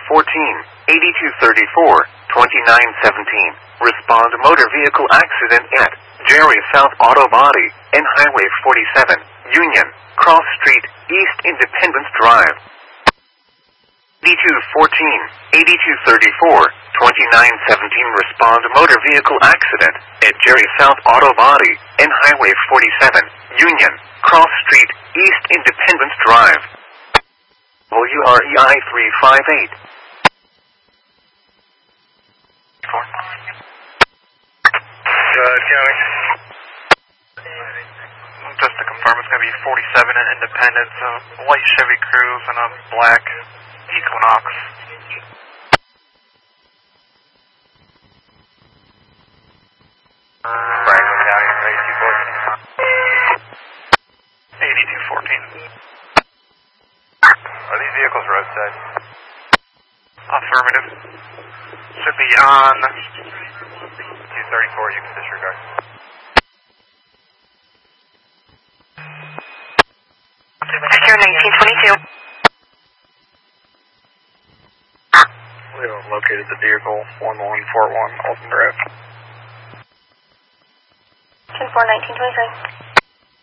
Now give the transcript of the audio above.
8234, 2917. Respond motor vehicle accident at Jerry South Auto Body and Highway 47, Union, Cross Street, East Independence Drive. 8214, 8234, 2917. Respond motor vehicle accident at Jerry South Auto Body and Highway 47, Union, Cross Street, East Independence Drive. WREI 358. County. Just to confirm, it's going to be 47 in Independence, a white Chevy Cruze and a black Equinox. Franklin County, 8214. 8214. Are these vehicles roadside? Affirmative. Should be on 234, you can disregard. Secure 1922. We have located the vehicle, 1141 Alton Drive. 10-4, 1923.